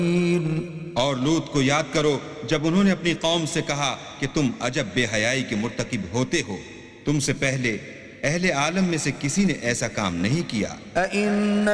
और लूत को याद करो जब उन्होंने अपनी कौम से कहा कि तुम अजब बेहयाई के मुर्तकिब होते हो, तुमसे पहले अहले आलम में से किसी ने ऐसा काम नहीं किया।